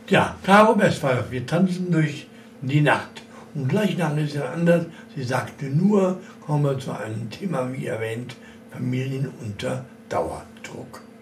Ja, Caro Westphal, wir tanzen durch die Nacht. Und gleich nach ist ja anders. Sie sagte nur, kommen wir zu einem Thema, wie erwähnt, Familien unter Dauerdruck.